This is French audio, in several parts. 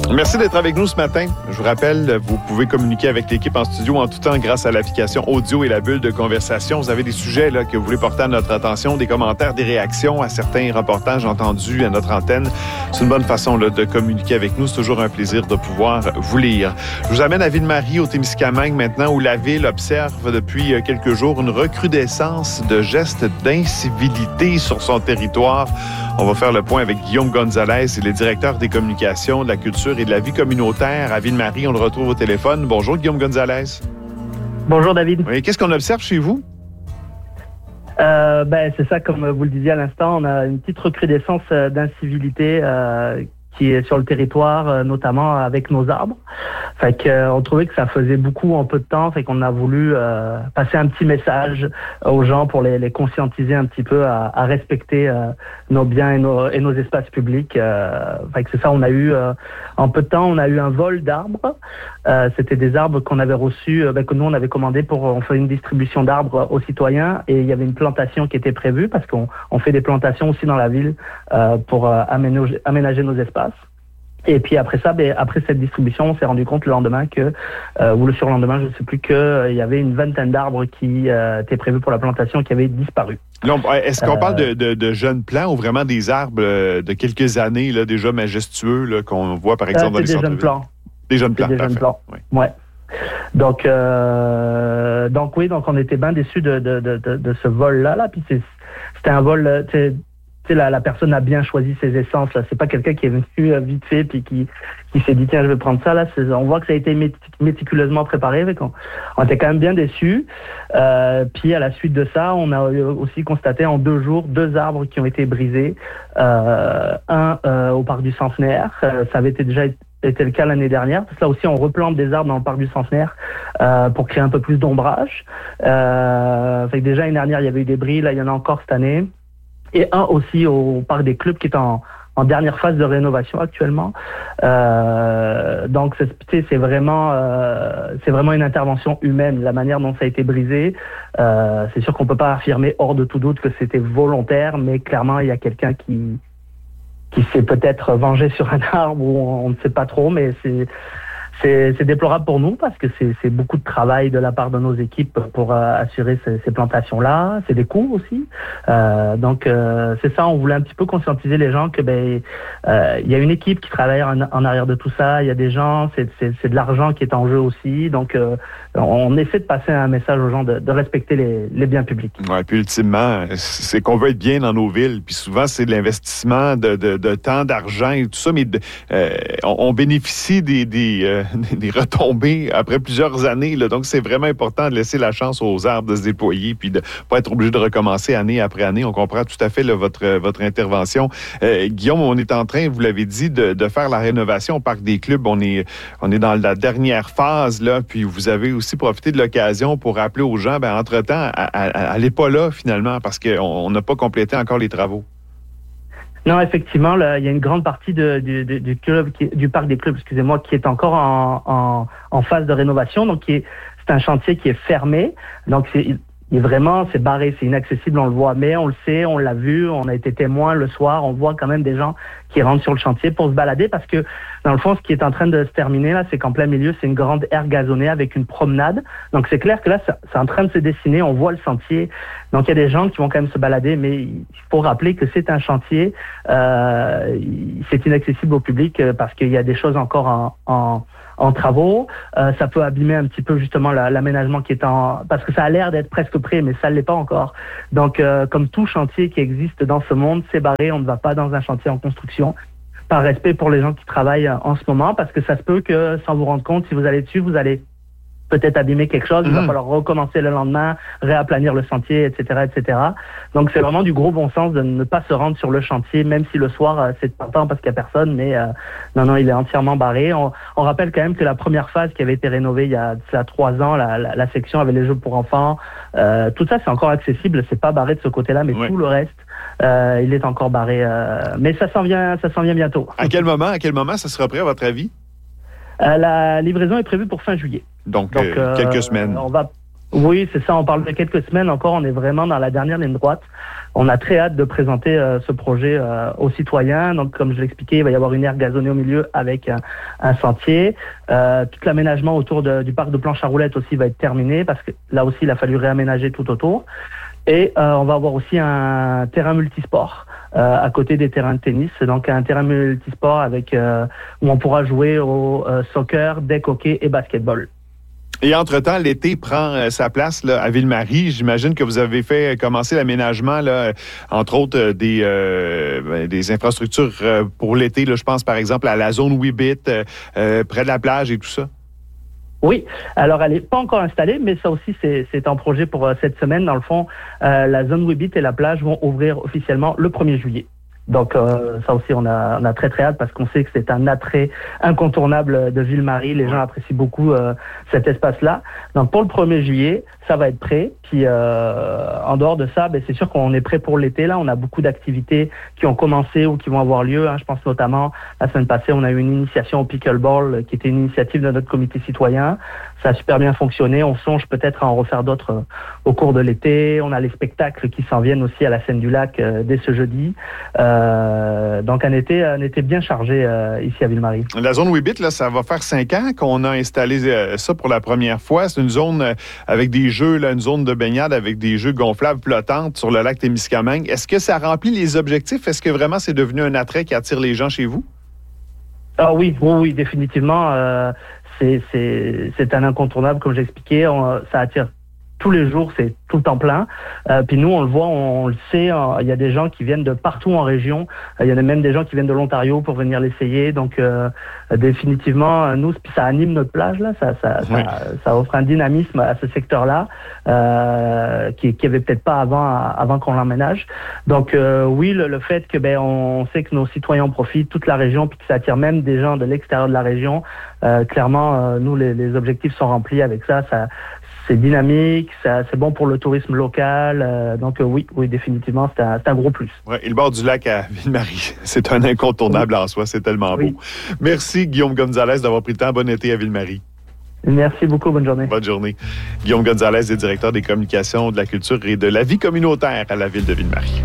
Merci d'être avec nous ce matin. Je vous rappelle, vous pouvez communiquer avec l'équipe en studio en tout temps grâce à l'application audio et la bulle de conversation. Vous avez des sujets là, que vous voulez porter à notre attention, des commentaires, des réactions à certains reportages entendus à notre antenne. C'est une bonne façon là, de communiquer avec nous. C'est toujours un plaisir de pouvoir vous lire. Je vous amène à Ville-Marie, au Témiscamingue maintenant, où la ville observe depuis quelques jours une recrudescence de gestes d'incivilité sur son territoire. On va faire le point avec Guillaume Gonzalez, il est directeur des communications, de la culture et de la vie communautaire à Ville-Marie. On le retrouve au téléphone. Bonjour, Guillaume Gonzalez. Bonjour, David. Oui, qu'est-ce qu'on observe chez vous? C'est ça, comme vous le disiez à l'instant, on a une petite recrudescence d'incivilité qui est sur le territoire, notamment avec nos arbres. Fait qu'on trouvait que ça faisait beaucoup en peu de temps, fait qu'on a voulu passer un petit message aux gens pour les conscientiser un petit peu à respecter nos biens et nos espaces publics. Fait que c'est ça, on a eu en peu de temps, on a eu un vol d'arbres. C'était des arbres qu'on avait reçus, que nous on avait commandé on fait une distribution d'arbres aux citoyens, et il y avait une plantation qui était prévue parce qu'on fait des plantations aussi dans la ville pour aménager nos espaces. Et puis après ça, après cette distribution, on s'est rendu compte le lendemain ou le surlendemain, je ne sais plus, qu'il y avait une vingtaine d'arbres qui étaient prévus pour la plantation qui avaient disparu. Non, est-ce qu'on parle de jeunes plants ou vraiment des arbres de quelques années là, déjà majestueux là, qu'on voit par exemple dans les centres-villes? Des jeunes plants. Des jeunes plants. Oui. Ouais. Donc on était bien déçus de ce vol-là. Puis c'était un vol. La personne a bien choisi ses essences. Là. C'est pas quelqu'un qui est venu vite fait puis qui s'est dit tiens, je vais prendre ça. Là, on voit que ça a été méticuleusement préparé. On était quand même bien déçus. Puis à la suite de ça, on a aussi constaté en 2 jours 2 arbres qui ont été brisés. Un au parc du Centenaire. Ça avait déjà été le cas l'année dernière. Parce que là aussi, on replante des arbres dans le parc du Centenaire pour créer un peu plus d'ombrage. Fait que déjà l'année dernière, il y avait eu des bris. Là, il y en a encore cette année. Et un aussi au parc des clubs qui est en dernière phase de rénovation actuellement. Donc c'est vraiment une intervention humaine, la manière dont ça a été brisé. C'est sûr qu'on peut pas affirmer hors de tout doute que c'était volontaire, mais clairement il y a quelqu'un qui s'est peut-être vengé sur un arbre, ou on ne sait pas trop, mais c'est déplorable pour nous parce que c'est beaucoup de travail de la part de nos équipes pour assurer ces plantations-là. C'est des coûts aussi. Donc c'est ça, on voulait un petit peu conscientiser les gens que il y a une équipe qui travaille en arrière de tout ça. Il y a des gens, c'est de l'argent qui est en jeu aussi. Donc on essaie de passer un message aux gens de respecter les biens publics. Ouais, puis ultimement, c'est qu'on veut être bien dans nos villes. Puis souvent c'est de l'investissement de temps, d'argent et tout ça, mais on bénéficie des retombées après plusieurs années. Là. Donc, c'est vraiment important de laisser la chance aux arbres de se déployer puis de ne pas être obligé de recommencer année après année. On comprend tout à fait là, votre intervention. Guillaume, on est en train, vous l'avez dit, de faire la rénovation au Parc des Clubs. On est dans la dernière phase, là, puis vous avez aussi profité de l'occasion pour rappeler aux gens, entre-temps, allez pas là, finalement, parce qu'on n'a pas complété encore les travaux. Non, effectivement, là, il y a une grande partie du club, du parc des clubs, excusez-moi, qui est encore en phase de rénovation. Donc, c'est un chantier qui est fermé. Donc, c'est barré, c'est inaccessible, on le voit. Mais on le sait, on l'a vu, on a été témoin le soir. On voit quand même des gens qui rentrent sur le chantier pour se balader parce que, dans le fond, ce qui est en train de se terminer là, c'est qu'en plein milieu, c'est une grande aire gazonnée avec une promenade. Donc, c'est clair que là, c'est en train de se dessiner. On voit le sentier. Donc, il y a des gens qui vont quand même se balader, mais il faut rappeler que c'est un chantier. C'est inaccessible au public parce qu'il y a des choses encore en travaux. Ça peut abîmer un petit peu justement l'aménagement qui est parce que ça a l'air d'être presque prêt, mais ça ne l'est pas encore. Donc, comme tout chantier qui existe dans ce monde, c'est barré. On ne va pas dans un chantier en construction. Par respect pour les gens qui travaillent en ce moment, parce que ça se peut que, sans vous rendre compte, si vous allez dessus, vous allez peut-être abîmer quelque chose, il va falloir recommencer le lendemain, réaplanir le sentier, etc., etc. Donc, c'est vraiment du gros bon sens de ne pas se rendre sur le chantier, même si le soir, c'est tentant parce qu'il n'y a personne, mais non, il est entièrement barré. On rappelle quand même que la première phase qui avait été rénovée il y a 3 ans, la section avec les jeux pour enfants, tout ça, c'est encore accessible, c'est pas barré de ce côté-là, mais tout le reste, il est encore barré. Mais ça s'en vient bientôt. À quel moment ça sera prêt, à votre avis? La livraison est prévue pour fin juillet. Donc quelques semaines. Oui, c'est ça. On parle de quelques semaines encore. On est vraiment dans la dernière ligne droite. On a très hâte de présenter ce projet aux citoyens. Donc, comme je l'expliquais, il va y avoir une aire gazonnée au milieu avec un sentier. Tout l'aménagement autour du parc de planche à roulettes aussi va être terminé parce que là aussi, il a fallu réaménager tout autour. Et on va avoir aussi un terrain multisport à côté des terrains de tennis. Donc, un terrain multisport avec où on pourra jouer au soccer, deck hockey et basketball. Et entre-temps, l'été prend sa place là, à Ville-Marie. J'imagine que vous avez fait commencer l'aménagement, là, entre autres, des infrastructures pour l'été. Là, je pense, par exemple, à la zone Weebit, près de la plage et tout ça. Oui, alors elle n'est pas encore installée, mais ça aussi, c'est en projet pour cette semaine. Dans le fond, la zone Weebit et la plage vont ouvrir officiellement le 1er juillet. Donc ça aussi, on a très très hâte parce qu'on sait que c'est un attrait incontournable de Ville-Marie. Les gens apprécient beaucoup cet espace-là. Donc pour le 1er juillet, ça va être prêt. Puis en dehors de ça, c'est sûr qu'on est prêt pour l'été. Là, on a beaucoup d'activités qui ont commencé ou qui vont avoir lieu. Je pense notamment, la semaine passée, on a eu une initiation au pickleball qui était une initiative de notre comité citoyen. Ça a super bien fonctionné. On songe peut-être à en refaire d'autres au cours de l'été. On a les spectacles qui s'en viennent aussi à la Scène du Lac dès ce jeudi. Donc un été bien chargé ici à Ville-Marie. La zone Weebit, là, ça va faire 5 ans qu'on a installé ça pour la première fois. C'est une zone avec des jeux, là, une zone de baignade avec des jeux gonflables flottantes sur le lac Témiscamingue. Est-ce que ça remplit les objectifs? Est-ce que vraiment c'est devenu un attrait qui attire les gens chez vous? Ah oui, définitivement. C'est un incontournable, comme j'expliquais. Ça attire tous les jours, c'est tout le temps plein. Puis nous, on le voit, on le sait, il y a des gens qui viennent de partout en région. Il y en a même des gens qui viennent de l'Ontario pour venir l'essayer. Donc, définitivement, nous, ça anime notre plage, là. Ça offre un dynamisme à ce secteur-là qui avait peut-être pas avant qu'on l'emménage. Donc, oui, le fait que on sait que nos citoyens en profitent, toute la région, puis que ça attire même des gens de l'extérieur de la région. Clairement, nous, les objectifs sont remplis avec ça. C'est dynamique, c'est bon pour le tourisme local. Donc oui, définitivement, c'est un gros plus. Ouais, et le bord du lac à Ville-Marie, c'est un incontournable en soi. C'est tellement beau. Merci, Guillaume Gonzalez, d'avoir pris le temps. Bon été à Ville-Marie. Merci beaucoup. Bonne journée. Bonne journée. Guillaume Gonzalez est directeur des communications, de la culture et de la vie communautaire à la ville de Ville-Marie.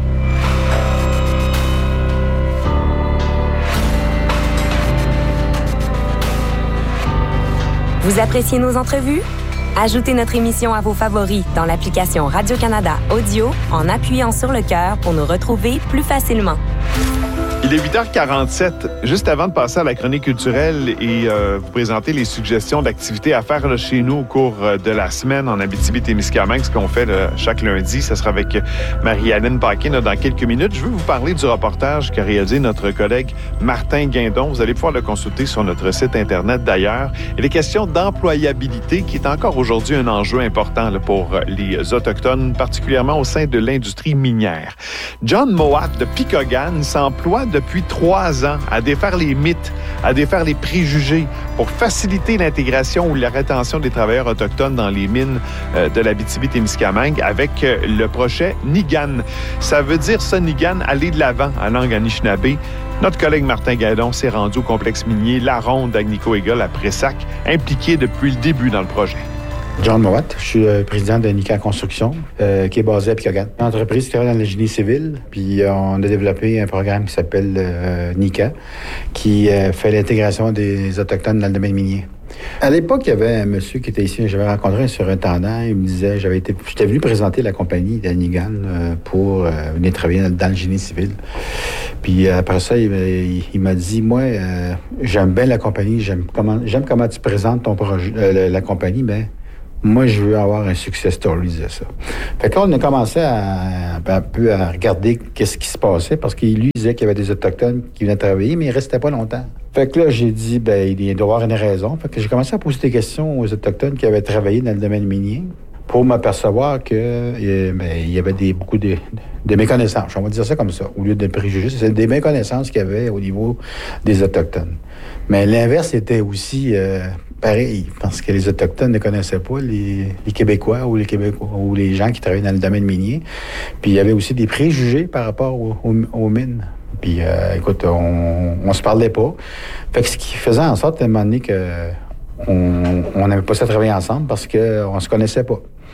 Vous appréciez nos entrevues? Ajoutez notre émission à vos favoris dans l'application Radio-Canada Audio en appuyant sur le cœur pour nous retrouver plus facilement. Il est 8h47. Juste avant de passer à la chronique culturelle et vous présenter les suggestions d'activités à faire là, chez nous au cours de la semaine en Abitibi-Témiscamingue, ce qu'on fait là, chaque lundi, ça sera avec Marie-Hélène Paquin là, dans quelques minutes. Je veux vous parler du reportage qu'a réalisé notre collègue Martin Guindon. Vous allez pouvoir le consulter sur notre site Internet d'ailleurs. Et les questions d'employabilité qui est encore aujourd'hui un enjeu important là, pour les Autochtones, particulièrement au sein de l'industrie minière. John Moat de Picogan s'emploie depuis 3 ans à défaire les mythes, à défaire les préjugés pour faciliter l'intégration ou la rétention des travailleurs autochtones dans les mines de l'Abitibi-Témiscamingue avec le projet Nigan. Ça veut dire ça, Nigan, aller de l'avant en langue anishinaabe. Notre collègue Martin Guindon s'est rendu au complexe minier La Ronde d'Agnico-Eagle à Pressac, impliqué depuis le début dans le projet. John Moat, je suis président de Nika Construction, qui est basé à Picogan. Une entreprise qui travaille dans le génie civil, puis on a développé un programme qui s'appelle Nika, qui fait l'intégration des Autochtones dans le domaine minier. À l'époque, il y avait un monsieur qui était ici, j'avais rencontré un surintendant, il me disait, j'étais venu présenter la compagnie d'Anigan pour venir travailler dans le génie civil. Puis après ça, il m'a dit, moi, j'aime bien la compagnie, j'aime comment tu présentes ton projet, la compagnie, mais moi, je veux avoir un success story, disait ça. Fait que là, on a commencé un peu à regarder qu'est-ce qui se passait, parce qu'il lui disait qu'il y avait des Autochtones qui venaient travailler, mais ils restaient pas longtemps. Fait que là, j'ai dit, il doit avoir une raison. Fait que j'ai commencé à poser des questions aux Autochtones qui avaient travaillé dans le domaine minier pour m'apercevoir que il y avait beaucoup de méconnaissances. On va dire ça comme ça, au lieu de préjugés. C'est des méconnaissances qu'il y avait au niveau des Autochtones. Mais l'inverse était aussi pareil, parce que les Autochtones ne connaissaient pas les Québécois ou les gens qui travaillaient dans le domaine minier. Puis il y avait aussi des préjugés par rapport aux mines. Puis écoute, on se parlait pas. Fait que ce qui faisait en sorte à un moment donné qu'on n'avait pas ça à travailler ensemble parce qu'on se connaissait pas.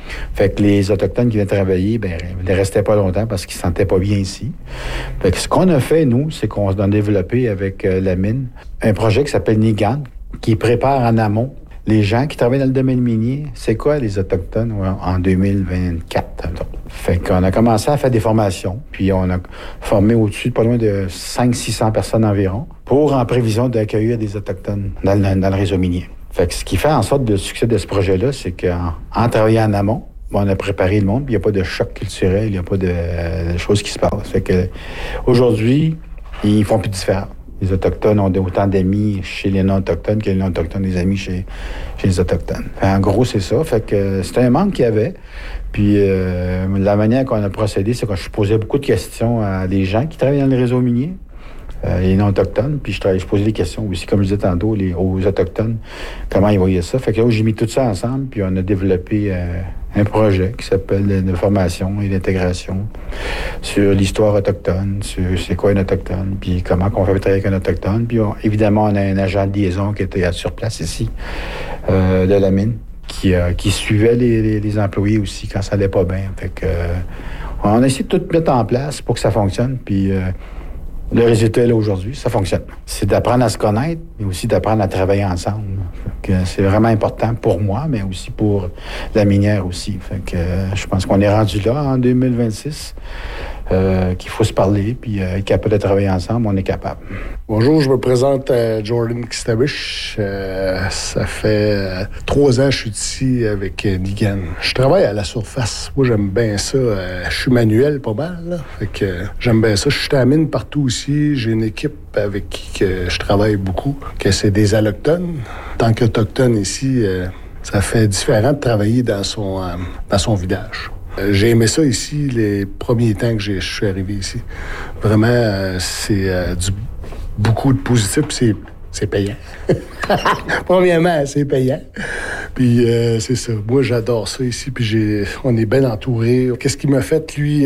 Fait que les Autochtones qui venaient travailler, ils ne restaient pas longtemps parce qu'ils ne se sentaient pas bien ici. Fait que ce qu'on a fait, nous, c'est qu'on a développé avec la mine un projet qui s'appelle Nigan, qui prépare en amont les gens qui travaillent dans le domaine minier. C'est quoi les Autochtones en 2024? Fait qu'on a commencé à faire des formations, puis on a formé au-dessus de pas loin de 500-600 personnes environ pour en prévision d'accueillir des Autochtones dans le réseau minier. Fait que ce qui fait en sorte le succès de ce projet-là, c'est qu'en travaillant en amont, on a préparé le monde, puis il n'y a pas de choc culturel, il n'y a pas de choses qui se passent. Fait que aujourd'hui, ils font plus différence. Les Autochtones ont autant d'amis chez les non-Autochtones que les non-Autochtones des amis chez les Autochtones. En gros, c'est ça. Fait que c'était un manque qu'il y avait. Puis la manière qu'on a procédé, c'est que je posais beaucoup de questions à des gens qui travaillent dans le réseau minier, les non-Autochtones. Puis je posais des questions aussi, comme je disais tantôt, aux Autochtones, comment ils voyaient ça. Fait que là, j'ai mis tout ça ensemble, puis on a développé un projet qui s'appelle de formation et d'intégration sur l'histoire autochtone, sur c'est quoi un autochtone, puis comment on fait travailler avec un autochtone. Puis évidemment, on a un agent de liaison qui était sur place ici, de la mine, qui suivait les employés aussi quand ça allait pas bien. Fait que on a essayé de tout mettre en place pour que ça fonctionne, puis le résultat est là aujourd'hui, ça fonctionne. C'est d'apprendre à se connaître, mais aussi d'apprendre à travailler ensemble. Fait que c'est vraiment important pour moi, mais aussi pour la minière aussi. Fait que je pense qu'on est rendu là en 2026, qu'il faut se parler, puis être capable de travailler ensemble, on est capable. Bonjour, je me présente Jordan Kistabish. Ça fait 3 ans que je suis ici avec Nigan. Je travaille à la surface. Moi, j'aime bien ça. Je suis manuel pas mal, là. Fait que j'aime bien ça. Je suis à la mine partout aussi. J'ai une équipe avec qui je travaille beaucoup, que c'est des allochtones. Tant qu'autochtone ici, ça fait différent de travailler dans son village. J'ai aimé ça ici les premiers temps que je suis arrivé ici. Vraiment, c'est beaucoup de positif, puis c'est payant. Premièrement, c'est payant. Puis c'est ça. Moi, j'adore ça ici, puis on est bien entouré. Qu'est-ce qu'il m'a fait, lui,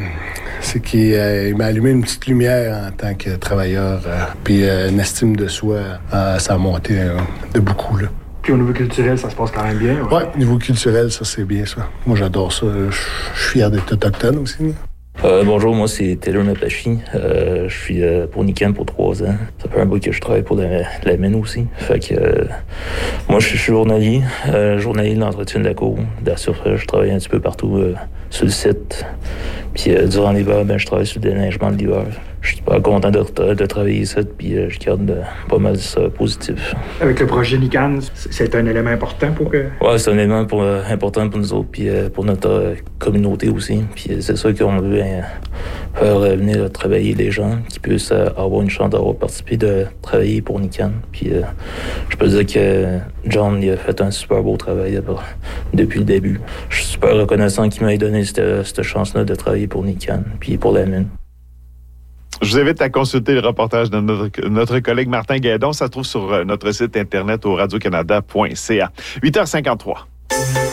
c'est qu'il m'a allumé une petite lumière en tant que travailleur, puis une estime de soi, ça a monté de beaucoup, là. Puis au niveau culturel, ça se passe quand même bien? Oui, au niveau culturel, ça, c'est bien, ça. Moi, j'adore ça. Je suis fier d'être autochtone aussi. Bonjour, moi, c'est Taylor Napachi. Je suis pour Nican pour 3 ans. Ça fait un bout que je travaille pour la mine aussi. Fait que moi, je suis journalier. Journalier de l'entretien de la cour. Je travaille un petit peu partout sur le site. Puis durant l'hiver, je travaille sur le déneigement de l'hiver. Je suis super content de travailler ici, puis je garde pas mal ça positif. Avec le projet Nican, c'est un élément important pour que... Oui, c'est un élément important pour nous autres, puis pour notre communauté aussi. Puis c'est ça qu'on veut faire venir travailler les gens qui puissent avoir une chance d'avoir participé de travailler pour Nican. Puis je peux dire que John il a fait un super beau travail depuis le début. Je suis super reconnaissant qu'il m'ait donné cette chance-là de travailler pour Nican, puis pour la mine. Je vous invite à consulter le reportage de notre collègue Martin Guédon. Ça se trouve sur notre site internet au radiocanada.ca. 8h53.